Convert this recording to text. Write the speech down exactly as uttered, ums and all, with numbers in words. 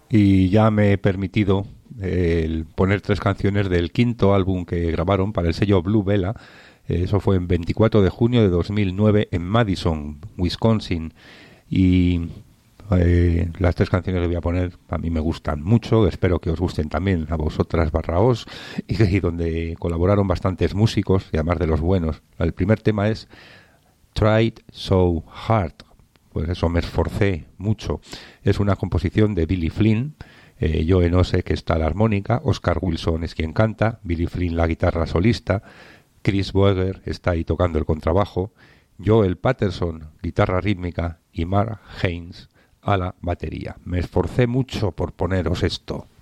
y ya me he permitido eh, el poner tres canciones del quinto álbum que grabaron para el sello Blue Vela. Eh, eso fue en veinticuatro de junio de dos mil nueve en Madison, Wisconsin. Y eh, las tres canciones que voy a poner a mí me gustan mucho, espero que os gusten también a vosotras barra os, y, y donde colaboraron bastantes músicos y además de los buenos. El primer tema es Tried So Hard, pues eso, me esforcé mucho. Es una composición de Billy Flynn. eh, yo no sé que está la armónica, Oscar Wilson es quien canta, Billy Flynn la guitarra solista, Chris Boeger está ahí tocando el contrabajo, Joel Patterson, guitarra rítmica, y Mark Haynes a la batería. Me esforcé mucho por poneros esto.